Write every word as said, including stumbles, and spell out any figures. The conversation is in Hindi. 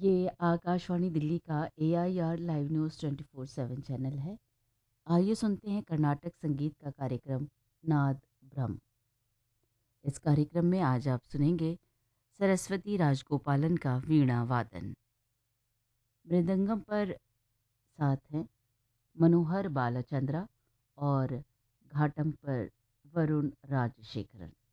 ये आकाशवाणी दिल्ली का ए I R live news twenty four seven channel है। आइए सुनते हैं कर्नाटक संगीत का कार्यक्रम नाद ब्रह्म। इस कार्यक्रम में आज आप सुनेंगे सरस्वती राजगोपालन का वीणा वादन। मृदंगम पर साथ हैं मनोहर बालचंद्रा और घाटम पर वरुण राजशेखरन।